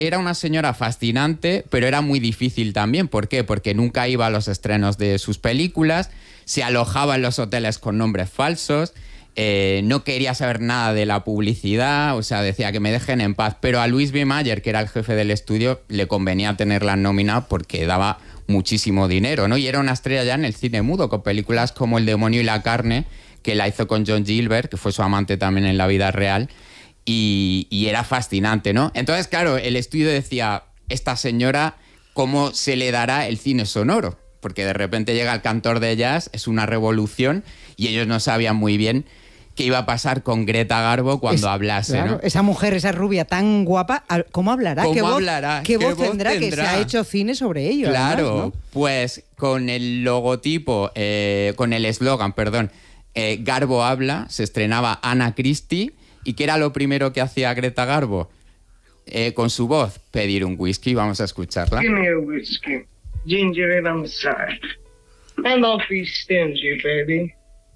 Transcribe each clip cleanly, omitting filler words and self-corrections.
era una señora fascinante, pero era muy difícil también. ¿Por qué? Porque nunca iba a los estrenos de sus películas, se alojaba en los hoteles con nombres falsos, no quería saber nada de la publicidad, o sea, decía que me dejen en paz. Pero a Louis B. Mayer, que era el jefe del estudio, le convenía tenerla en nómina porque daba muchísimo dinero, ¿no? Y era una estrella ya en el cine mudo, con películas como El demonio y la carne, que la hizo con John Gilbert, que fue su amante también en la vida real, y era fascinante, ¿no? Entonces, claro, el estudio decía, esta señora, ¿cómo se le dará el cine sonoro? Porque de repente llega el cantor de jazz, es una revolución, y ellos no sabían muy bien qué iba a pasar con Greta Garbo cuando hablase, claro, ¿no? Esa mujer, esa rubia tan guapa, ¿cómo hablará? ¿Cómo ¿Qué voz, hablará? ¿Qué voz tendrá que se ha hecho cine sobre ello? Claro, además, ¿no? pues con el logotipo, con el eslogan, perdón, Garbo habla, se estrenaba Anna Christie, ¿y qué era lo primero que hacía Greta Garbo? Con su voz, pedir un whisky, vamos a escucharla. Give me a whiskey, ginger ale on the side, and don't be stingy, baby.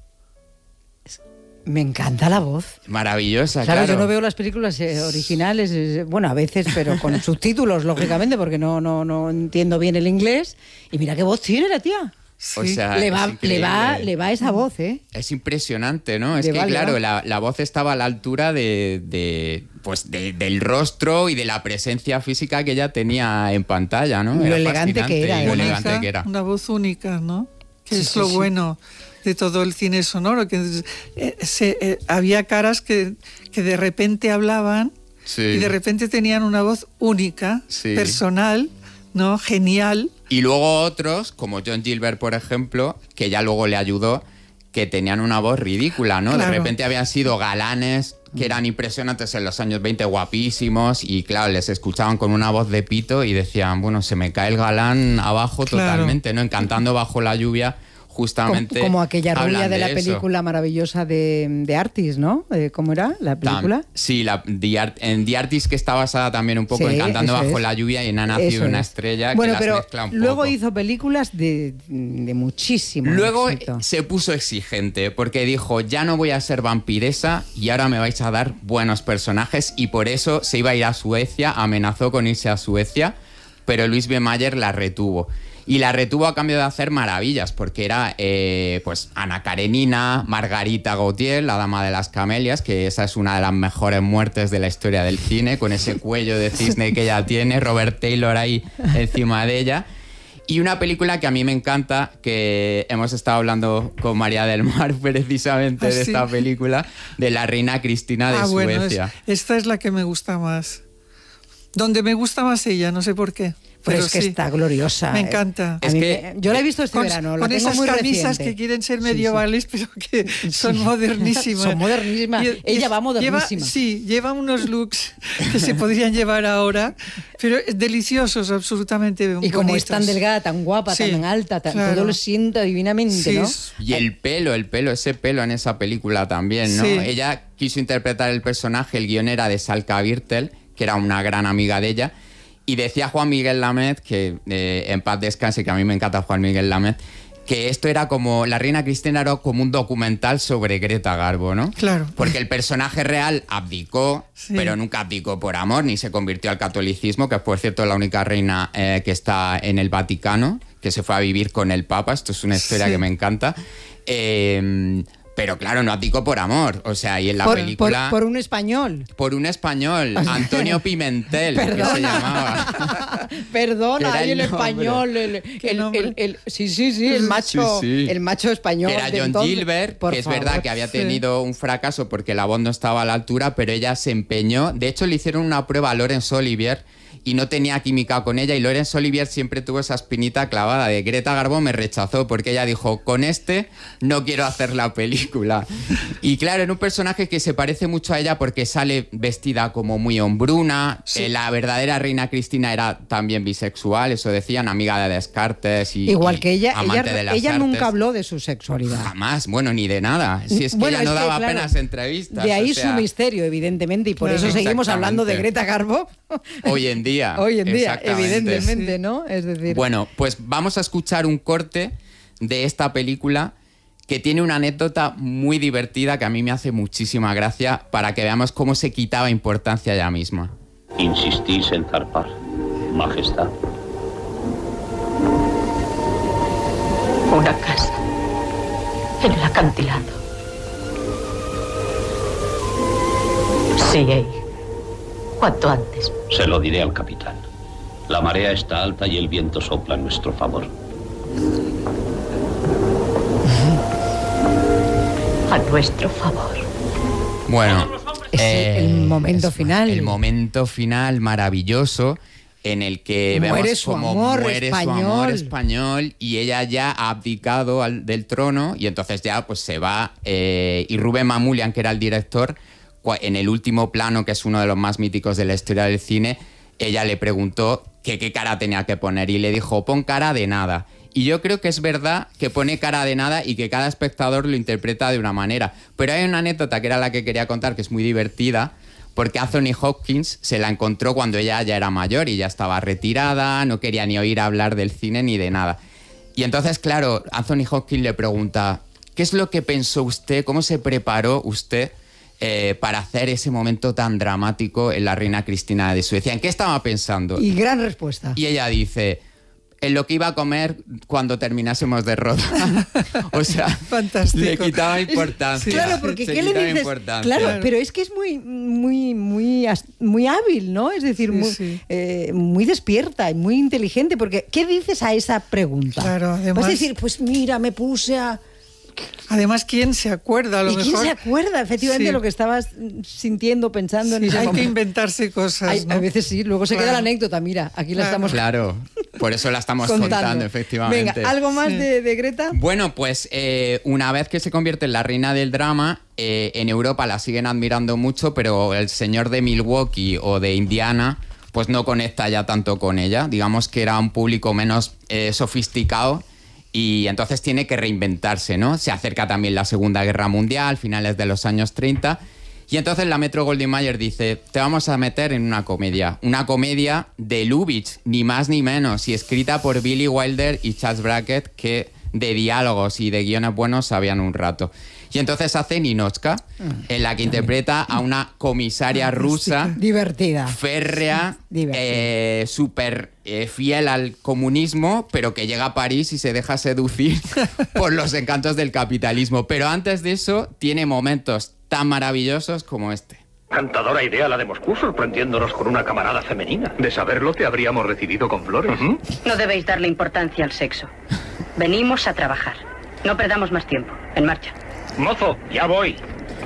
Me encanta la voz. Maravillosa, Claro, claro. yo no veo las películas originales, bueno, a veces, pero con subtítulos, lógicamente, porque no entiendo bien el inglés. Y mira qué voz tiene la tía. O sea, le es va esa voz, ¿eh? Es impresionante, ¿no? Es Le que, va, claro, le va. la voz estaba a la altura del rostro y de la presencia física que ella tenía en pantalla, ¿no? Lo Era elegante fascinante que era, y lo ¿eh? elegante que era. Una voz única, ¿no? Que Sí, es sí, lo sí. bueno de todo el cine sonoro, que había caras que de repente hablaban Sí. y de repente tenían una voz única, Sí. personal, ¿no? Genial. Y luego otros, como John Gilbert, por ejemplo, que ya luego le ayudó, que tenían una voz ridícula, ¿no? Claro. De repente habían sido galanes que eran impresionantes en los años 20, guapísimos, y claro, les escuchaban con una voz de pito y decían, bueno, se me cae el galán abajo Claro. totalmente, ¿no? En Cantando bajo la lluvia, justamente Como aquella rubia hablan de la eso. película maravillosa de Artis, ¿no? ¿Cómo era la película? Sí, en The Artist, que está basada también un poco Sí, en Cantando eso bajo es. la lluvia, y en Ha nacido Eso una es. estrella, Bueno, que las pero mezcla un luego poco. hizo películas de muchísimo Luego éxito. se puso exigente porque dijo, ya no voy a ser vampiresa y ahora me vais a dar buenos personajes, y por eso se iba a ir a Suecia, amenazó con irse a Suecia, pero Louis B. Mayer la retuvo. Y la retuvo a cambio de hacer maravillas, porque era pues Ana Karenina, Margarita Gautier, la dama de las camelias, que esa es una de las mejores muertes de la historia del cine, con ese cuello de cisne que ella tiene, Robert Taylor ahí encima de ella. Y una película que a mí me encanta, que hemos estado hablando con María del Mar precisamente de sí. esta película, de la reina Cristina de Bueno, Suecia. esta es la que me gusta más. Donde me gusta más ella, no sé por qué. Pero Pero es que sí. está gloriosa. Me encanta. A Es mí que- yo la he visto este Con, verano, la con tengo esas muy camisas reciente. que quieren ser Sí, medievales, pero que son modernísimas. Son modernísimas. Ella va modernísima. Lleva unos looks que se podrían llevar ahora, pero deliciosos, absolutamente Y como bonitos. es tan delgada, tan guapa, Sí, tan alta, claro. todo lo sienta divinamente, Sí, ¿no? Y el pelo, ese pelo en esa película también, ¿no? Sí. Ella quiso interpretar el personaje, el guion era de Salka Birtel, que era una gran amiga de ella, y decía Juan Miguel Lamet, que en paz descanse, que a mí me encanta Juan Miguel Lamet, que esto era como, la reina Cristina era como un documental sobre Greta Garbo, ¿no? Claro. Porque el personaje real abdicó, Sí. pero nunca abdicó por amor, ni se convirtió al catolicismo, que por cierto es la única reina que está en el Vaticano, que se fue a vivir con el Papa. Esto es una historia Sí. que me encanta. Pero claro, no abdicó por amor. O sea, y en la película... por un español. Por un español, Antonio Pimentel, que se llamaba. Perdona, Era ahí el el nombre. español, ¿Qué nombre? sí, el macho, Sí, sí. el macho español. Que era de John entonces. Gilbert, Por que es favor. verdad que había tenido un fracaso porque la voz no estaba a la altura, pero ella se empeñó. De hecho, le hicieron una prueba a Laurence Olivier y no tenía química con ella, y Laurence Olivier siempre tuvo esa espinita clavada de Greta Garbo me rechazó porque ella dijo, con este no quiero hacer la película. Y claro, era un personaje que se parece mucho a ella porque sale vestida como muy hombruna. Sí. La verdadera reina Cristina era también bisexual, eso decían, amiga de Igual Descartes y que ella, amante de las ella artes. nunca habló de su sexualidad. Jamás, bueno, ni de nada. Si es que Bueno, ella no es que, daba claro, apenas entrevistas. De ahí o sea, su misterio, evidentemente, y por Claro. eso seguimos Exactamente. hablando de Greta Garbo. Hoy en día. Hoy en día, exactamente. evidentemente, ¿no? Es decir, Bueno, pues vamos a escuchar un corte de esta película que tiene una anécdota muy divertida que a mí me hace muchísima gracia para que veamos cómo se quitaba importancia ella misma. Insistís en zarpar, Majestad. Una casa en el acantilado. Sí, Eir. Cuanto antes. Se lo diré al capitán. La marea está alta y el viento sopla a nuestro favor. A nuestro favor. Bueno, Es el momento final. El momento final maravilloso en el que Muere vemos su cómo amor muere su español. amor español y ella ya ha abdicado del trono y entonces ya pues se va y Rubén Mamoulian, que era el director, en el último plano, que es uno de los más míticos de la historia del cine, ella le preguntó que qué cara tenía que poner y le dijo, pon cara de nada. Y yo creo que es verdad que pone cara de nada y que cada espectador lo interpreta de una manera. Pero hay una anécdota que era la que quería contar, que es muy divertida, porque Anthony Hopkins se la encontró cuando ella ya era mayor y ya estaba retirada, no quería ni oír hablar del cine ni de nada. Y entonces, claro, Anthony Hopkins le pregunta, ¿qué es lo que pensó usted, cómo se preparó usted para hacer ese momento tan dramático en la reina Cristina de Suecia? ¿En qué estaba pensando? Y gran respuesta. Y ella dice, en lo que iba a comer cuando terminásemos de rodar. O sea, Fantástico. le quitaba importancia. Claro, porque Se ¿qué le quitaba dices? importancia. Claro, pero es que es muy hábil, ¿no? Es decir, Sí, muy despierta y muy inteligente, porque ¿qué dices a esa pregunta? Claro, además- Vas a decir, pues mira, me puse a... Además, ¿quién se acuerda? A lo ¿Y quién mejor se acuerda efectivamente Sí. de lo que estabas sintiendo, pensando en Sí, ese hay que momento? inventarse cosas, Hay- ¿no? A veces sí, luego se queda Claro. la anécdota, mira, aquí la Claro. estamos Claro, por eso la estamos contando, efectivamente. Venga, ¿algo más de Greta? Bueno, pues una vez que se convierte en la reina del drama, en Europa la siguen admirando mucho, pero el señor de Milwaukee o de Indiana pues no conecta ya tanto con ella. Digamos que era un público menos sofisticado y entonces tiene que reinventarse, ¿no? Se acerca también la Segunda Guerra Mundial, finales de los años 30, y entonces la Metro-Goldwyn-Mayer dice, te vamos a meter en una comedia de Lubitsch, ni más ni menos, y escrita por Billy Wilder y Charles Brackett, que de diálogos y de guiones buenos sabían un rato. Y entonces hace Ninotchka, en la que interpreta a una comisaria rusa Divertida. férrea, Divertida. súper fiel al comunismo, pero que llega a París y se deja seducir por los encantos del capitalismo. Pero antes de eso, tiene momentos tan maravillosos como este. Cantadora idea la de Moscú, sorprendiéndonos con una camarada femenina. De saberlo, te habríamos recibido con flores. No debéis darle importancia al sexo. Venimos a trabajar. No perdamos más tiempo. En marcha. Mozo, ya voy.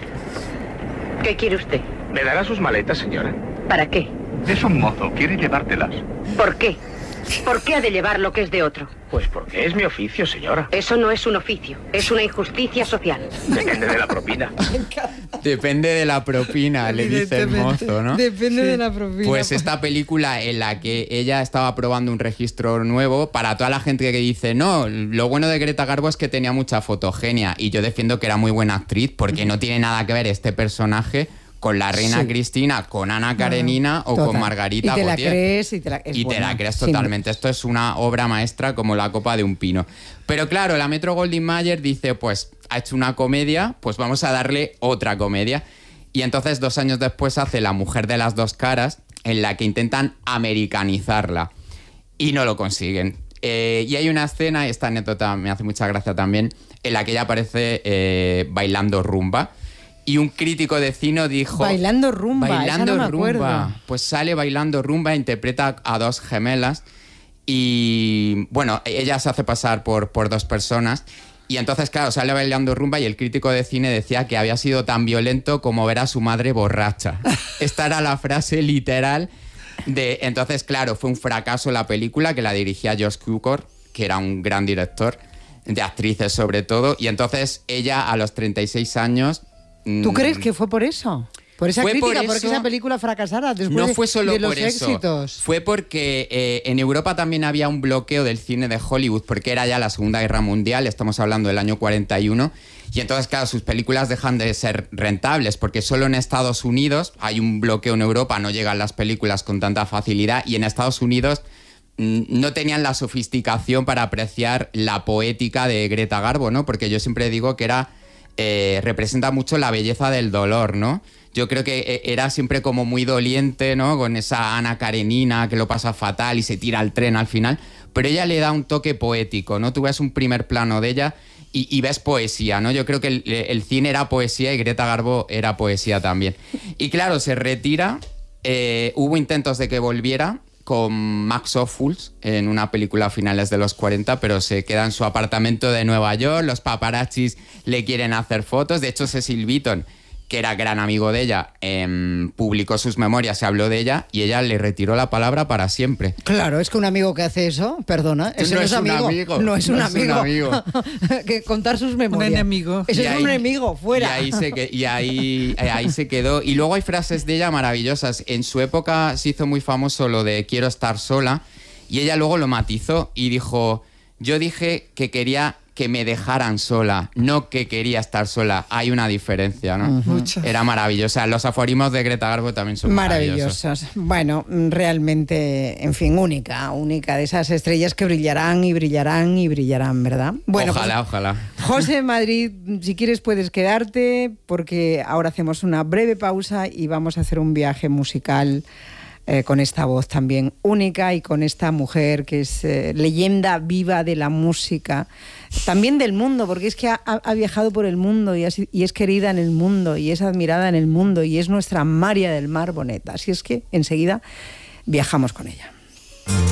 ¿Qué quiere usted? ¿Me dará sus maletas, señora? ¿Para qué? Es un mozo, quiere llevártelas. ¿Por qué? ¿Por qué ha de llevar lo que es de otro? Pues porque es mi oficio, señora. Eso no es un oficio, es una injusticia social. Depende de la propina. Depende de la propina, le dice el mozo, ¿no? Depende de la propina. Pues esta película en la que ella estaba probando un registro nuevo, para toda la gente que dice, no, lo bueno de Greta Garbo es que tenía mucha fotogenia, y yo defiendo que era muy buena actriz, porque no tiene nada que ver este personaje con la reina Cristina, con Ana Karenina o con Margarita Gautier. Gautier. Y te la crees, Y te la crees totalmente. Esto es una obra maestra como la copa de un pino. Pero claro, la Metro-Goldwyn-Mayer dice, pues ha hecho una comedia, pues vamos a darle otra comedia. Y entonces 2 años después hace La mujer de las dos caras, en la que intentan americanizarla. Y no lo consiguen. Y hay una escena, y esta anécdota me hace mucha gracia también, en la que ella aparece bailando rumba. Y un crítico de cine dijo... Bailando rumba, Bailando esa no me acuerdo. rumba. Pues sale bailando rumba, interpreta a 2 gemelas y, bueno, ella se hace pasar por 2 personas y entonces, claro, sale bailando rumba y el crítico de cine decía que había sido tan violento como ver a su madre borracha. Esta era la frase literal de... Entonces, claro, fue un fracaso la película, que la dirigía Josh Cukor, que era un gran director, de actrices sobre todo, y entonces ella a los 36 años... ¿Tú crees que fue por eso? Por esa Fue crítica, por porque eso- esa película fracasara después No fue solo de los por eso. éxitos. Fue porque en Europa también había un bloqueo del cine de Hollywood, porque era ya la Segunda Guerra Mundial, estamos hablando del año 41, y entonces, claro, sus películas dejan de ser rentables, porque solo en Estados Unidos hay un bloqueo, en Europa no llegan las películas con tanta facilidad, y en Estados Unidos no tenían la sofisticación para apreciar la poética de Greta Garbo, ¿no? Porque yo siempre digo que era representa mucho la belleza del dolor, ¿no? Yo creo que era siempre como muy doliente, ¿no? Con esa Ana Karenina que lo pasa fatal y se tira al tren al final, pero ella le da un toque poético, ¿no? Tú ves un primer plano de ella y ves poesía, ¿no? Yo creo que el cine era poesía y Greta Garbo era poesía también. Y claro, se retira, hubo intentos de que volviera con Max Ophuls en una película a finales de los 40, pero se queda en su apartamento de Nueva York, los paparazzis le quieren hacer fotos, de hecho Cecil Beaton, que era gran amigo de ella, publicó sus memorias, se habló de ella y ella le retiró la palabra para siempre. Claro, es que un amigo que hace eso, perdona, ese no es amigo. No es un amigo. Que contar sus memorias. Un enemigo. Eso es un enemigo, fuera. Y ahí se quedó. Y luego hay frases de ella maravillosas. En su época se hizo muy famoso lo de quiero estar sola y ella luego lo matizó y dijo, yo dije que quería que me dejaran sola, no que quería estar sola. Hay una diferencia, ¿no? Mucho. Era maravillosa. Los aforismos de Greta Garbo también son maravillosos. Bueno, realmente, en fin, única de esas estrellas que brillarán y brillarán y brillarán, ¿verdad? Bueno, ojalá. José Madrid, si quieres puedes quedarte, porque ahora hacemos una breve pausa y vamos a hacer un viaje musical con esta voz también única y con esta mujer que es leyenda viva de la música, también del mundo, porque es que ha viajado por el mundo y es querida en el mundo y es admirada en el mundo y es nuestra María del Mar Bonet. Así es que enseguida viajamos con ella.